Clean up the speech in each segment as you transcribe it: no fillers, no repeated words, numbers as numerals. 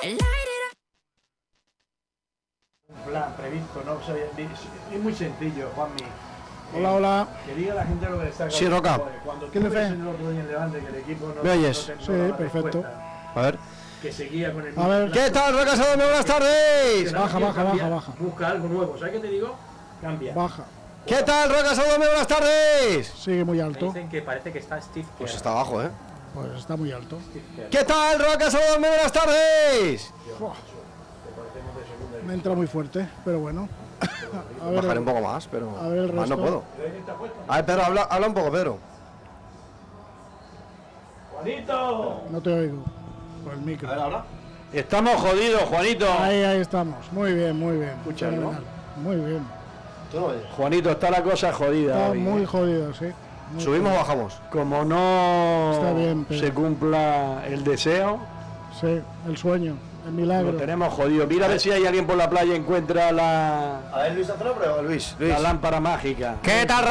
Un plan previsto, ¿no? O sea, es muy sencillo, Juanmi. Hola, hola. Que diga la gente lo que le está Sí, Roca. Cuando ¿Qué tú le ves fe? en el otro día en Levante que el equipo no... ¿Me oyes? no Sí, daba perfecto. respuesta, A ver. que seguía con el... A ver. ¿Qué tal, Roca Salome? Buenas tardes. Baja, baja, Cambia, baja. Busca algo nuevo, ¿sabes qué te digo? Cambia. Baja. ¿Qué tal, Roca Salome? Buenas tardes. Sigue muy Me alto. dicen que parece que está Steve Kerr. Pues está abajo, ¿eh? Pues está muy alto. ¿Qué tal, Roca Salome? Buenas tardes. Me entra muy fuerte, pero bueno. A ver, Bajaré un poco más, pero a ver el más no resto. puedo. A ver, Pedro, habla un poco, Pedro. ¡Juanito! no te oigo. Por el micro. habla. Estamos jodidos, Juanito. Ahí estamos. Muy bien, muy bien. Escucha, ¿no? Fenomenal. Muy bien. ¿Tú no oyes? Juanito, está la cosa jodida. Está hoy, muy ¿eh? jodido, sí. Muy ¿Subimos o jodido. bajamos? Como no Está bien, pero- se cumpla el deseo, Sí, el sueño, el lo milagro. tenemos jodido. Mira a ver si hay alguien por la playa y encuentra la A ver, Luis, hazlo prueba, Luis. lámpara mágica. ¿Qué tal,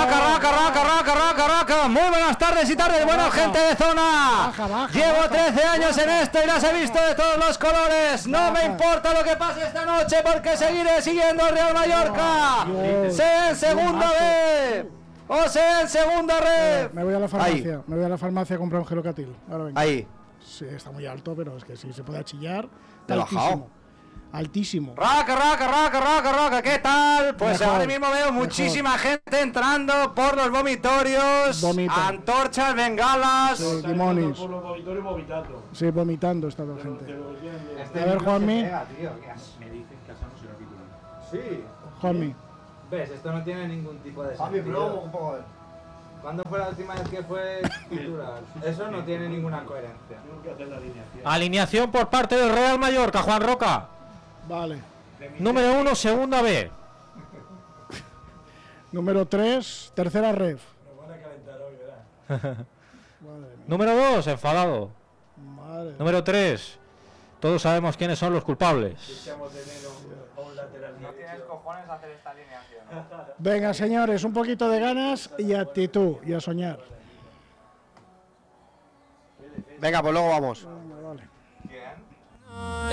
Roca? Muy buenas tardes y tardes, buena Baja. gente de zona. Baja, Llevo baja. 13 años en esto y las he visto de todos los colores. No me Baja. importa lo que pase esta noche porque seguiré siguiendo al Real Mallorca. Dios. Sea en segunda B o sea en segunda red. Me voy a la farmacia. Me voy a la farmacia a comprar un gelocatil. Ahora vengo. Ahí. Sí, está muy alto, pero es que si se puede achillar. Te he bajado. Altísimo. Altísimo. Roca, ¿qué tal? Pues Mejor, ahora mismo veo muchísima gente entrando por los vomitorios, Vomita. antorchas, bengalas. Sí, limones. Por los vomitorios vomitando. Sí, vomitando está la gente. Te lo decían bien. A ver, Juanmi. Me dicen que eso no será titular. Sí. Juanmi. ¿Ves? Esto no tiene ningún tipo de Papi, prueba sentido. un poco a ver. ¿Cuándo fue la última vez que fue titular? Eso no tiene ninguna coherencia. Tengo que hacer la alineación. Alineación por parte del Real Mallorca, Juan Roca. Vale. Número 1, segunda B. Número 3, tercera ref. Nos van a calentar hoy, ¿verdad? Madre mía. Número 2, enfadado. Madre mía. Número 3, todos sabemos quiénes son los culpables. Echamos de menos a un lateral No tienes derecho. cojones a hacer esta alineación. Venga, señores, un poquito de ganas y actitud y a soñar. Venga, pues luego vamos. Venga, vale. ¿Quién?